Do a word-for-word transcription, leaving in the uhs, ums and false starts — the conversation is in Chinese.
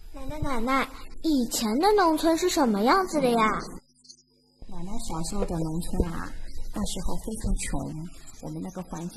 奶奶奶奶，以前的农村是什么样子的呀？ 奶奶小时候的农村啊，那时候非常穷，我们那个环境